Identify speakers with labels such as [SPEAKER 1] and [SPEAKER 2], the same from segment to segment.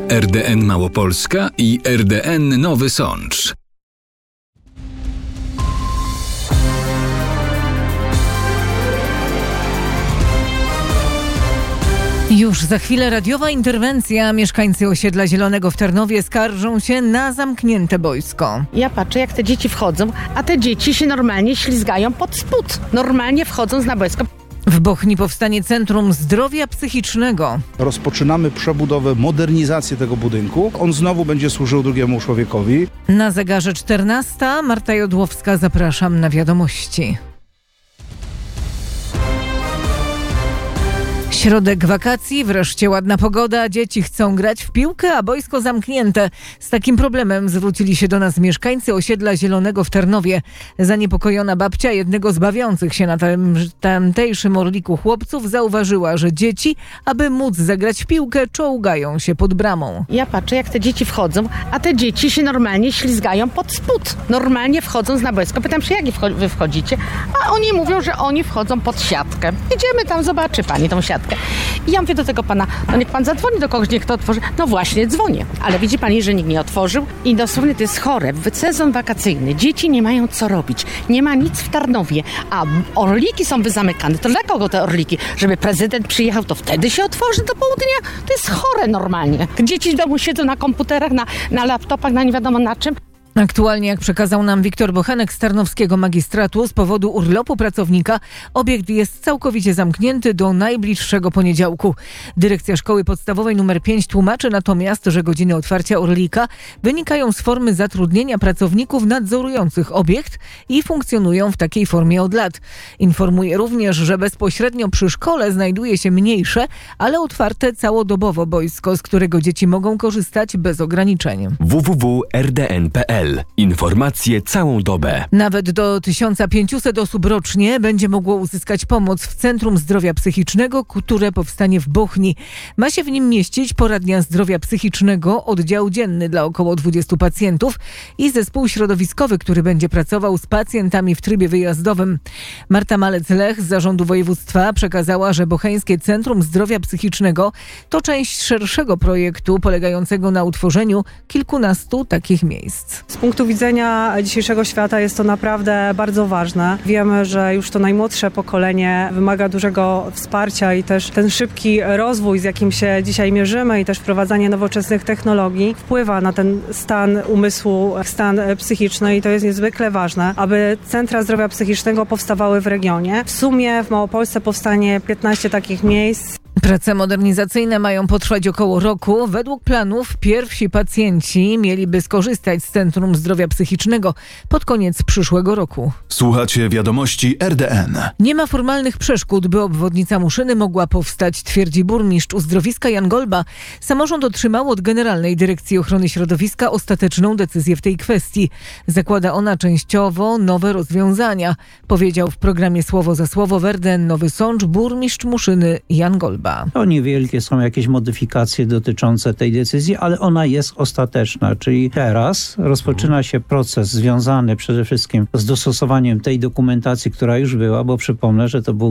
[SPEAKER 1] RDN Małopolska i RDN Nowy Sącz.
[SPEAKER 2] Już za chwilę radiowa interwencja. Mieszkańcy osiedla Zielonego w Tarnowie skarżą się na zamknięte boisko.
[SPEAKER 3] Ja patrzę, jak te dzieci wchodzą, a te dzieci się normalnie ślizgają pod spód. Normalnie wchodząc na boisko.
[SPEAKER 2] W Bochni powstanie Centrum Zdrowia Psychicznego.
[SPEAKER 4] Rozpoczynamy przebudowę, modernizację tego budynku. On znowu będzie służył drugiemu człowiekowi.
[SPEAKER 2] Na zegarze 14. Marta Jodłowska, zapraszam na wiadomości. Środek wakacji, wreszcie ładna pogoda, dzieci chcą grać w piłkę, a boisko zamknięte. Z takim problemem zwrócili się do nas mieszkańcy osiedla Zielonego w Tarnowie. Zaniepokojona babcia jednego z bawiących się na tamtejszym Orliku chłopców zauważyła, że dzieci, aby móc zagrać w piłkę, czołgają się pod bramą.
[SPEAKER 3] Ja patrzę, jak te dzieci wchodzą, a te dzieci się normalnie ślizgają pod spód. Normalnie wchodząc na boisko. Pytam się, jak wy wchodzicie? A oni mówią, że oni wchodzą pod siatkę. Idziemy tam, zobaczy pani tą siatkę. I ja mówię do tego pana, no niech pan zadzwoni do kogoś, niech to otworzy. No właśnie, dzwonię. Ale widzi pani, że nikt nie otworzył. I dosłownie to jest chore. Sezon wakacyjny. Dzieci nie mają co robić. Nie ma nic w Tarnowie. A orliki są wyzamykane. To dla kogo te orliki? Żeby prezydent przyjechał, to wtedy się otworzy do południa? To jest chore normalnie. Dzieci w domu siedzą na komputerach, na laptopach, na nie wiadomo na czym.
[SPEAKER 2] Aktualnie, jak przekazał nam Wiktor Bochenek z Tarnowskiego Magistratu, z powodu urlopu pracownika obiekt jest całkowicie zamknięty do najbliższego poniedziałku. Dyrekcja Szkoły Podstawowej nr 5 tłumaczy natomiast, że godziny otwarcia Orlika wynikają z formy zatrudnienia pracowników nadzorujących obiekt i funkcjonują w takiej formie od lat. Informuje również, że bezpośrednio przy szkole znajduje się mniejsze, ale otwarte całodobowo boisko, z którego dzieci mogą korzystać bez ograniczeń.
[SPEAKER 5] www.rdn.pl. Informacje całą dobę.
[SPEAKER 2] Nawet do 1500 osób rocznie będzie mogło uzyskać pomoc w Centrum Zdrowia Psychicznego, które powstanie w Bochni. Ma się w nim mieścić poradnia zdrowia psychicznego, oddział dzienny dla około 20 pacjentów i zespół środowiskowy, który będzie pracował z pacjentami w trybie wyjazdowym. Marta Malec-Lech z Zarządu Województwa przekazała, że Bocheńskie Centrum Zdrowia Psychicznego to część szerszego projektu polegającego na utworzeniu kilkunastu takich miejsc.
[SPEAKER 6] Z punktu widzenia dzisiejszego świata jest to naprawdę bardzo ważne. Wiemy, że już to najmłodsze pokolenie wymaga dużego wsparcia i też ten szybki rozwój, z jakim się dzisiaj mierzymy i też wprowadzanie nowoczesnych technologii wpływa na ten stan umysłu, stan psychiczny i to jest niezwykle ważne, aby centra zdrowia psychicznego powstawały w regionie. W sumie w Małopolsce powstanie 15 takich miejsc.
[SPEAKER 2] Prace modernizacyjne mają potrwać około roku. Według planów pierwsi pacjenci mieliby skorzystać z Centrum Zdrowia Psychicznego pod koniec przyszłego roku.
[SPEAKER 7] Słuchacie wiadomości RDN.
[SPEAKER 2] Nie ma formalnych przeszkód, by obwodnica Muszyny mogła powstać, twierdzi burmistrz Uzdrowiska Jan Golba. Samorząd otrzymał od Generalnej Dyrekcji Ochrony Środowiska ostateczną decyzję w tej kwestii. Zakłada ona częściowo nowe rozwiązania, powiedział w programie Słowo za Słowo w RDN Nowy Sącz burmistrz Muszyny Jan Golba.
[SPEAKER 8] To niewielkie są jakieś modyfikacje dotyczące tej decyzji, ale ona jest ostateczna, czyli teraz rozpoczyna się proces związany przede wszystkim z dostosowaniem tej dokumentacji, która już była, bo przypomnę, że to był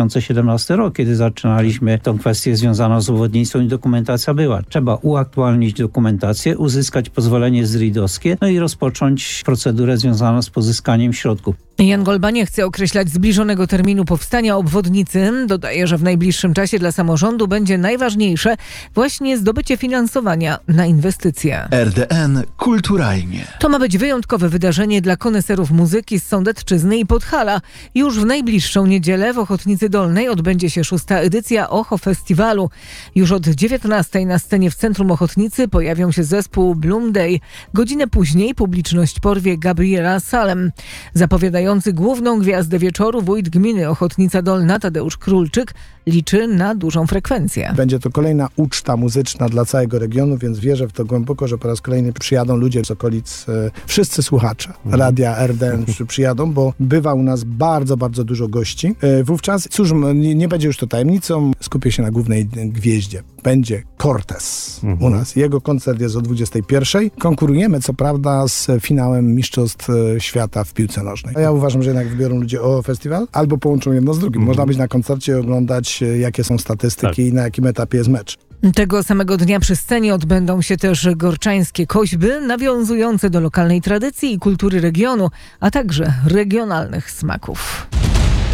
[SPEAKER 8] 2017 rok, kiedy zaczynaliśmy tą kwestię związaną z obwodnicą i dokumentacja była. Trzeba uaktualnić dokumentację, uzyskać pozwolenie zridowskie, no i rozpocząć procedurę związaną z pozyskaniem środków.
[SPEAKER 2] Jan Golba nie chce określać zbliżonego terminu powstania obwodnicy. Dodaje, że w najbliższym czasie dla samorządu będzie najważniejsze właśnie zdobycie finansowania na inwestycje.
[SPEAKER 7] RDN kulturalnie.
[SPEAKER 2] To ma być wyjątkowe wydarzenie dla koneserów muzyki z Sądecczyzny i Podhala. Już w najbliższą niedzielę w Ochotnicy Dolnej odbędzie się 6. edycja Ocho Festiwalu. Już od 19:00 na scenie w centrum Ochotnicy pojawią się zespół Bloom Day. Godzinę później publiczność porwie Gabriela Salem. Zapowiadają główną gwiazdę wieczoru wójt gminy Ochotnica Dolna Tadeusz Królczyk liczy na dużą frekwencję.
[SPEAKER 9] Będzie to kolejna uczta muzyczna dla całego regionu, więc wierzę w to głęboko, że po raz kolejny przyjadą ludzie z okolic, wszyscy słuchacze radia RDN przyjadą, bo bywa u nas bardzo, bardzo dużo gości. Wówczas, cóż, nie będzie już to tajemnicą, skupię się na głównej gwieździe. Będzie Cortez u nas. Jego koncert jest o 21:00. Konkurujemy, co prawda, z finałem Mistrzostw Świata w piłce nożnej. Ja uważam, że jednak wybiorą ludzie o festiwal, albo połączą jedno z drugim. Można być na koncercie i oglądać, jakie są statystyki i na jakim etapie jest mecz.
[SPEAKER 2] Tego samego dnia przy scenie odbędą się też gorczańskie koźby, nawiązujące do lokalnej tradycji i kultury regionu, a także regionalnych smaków.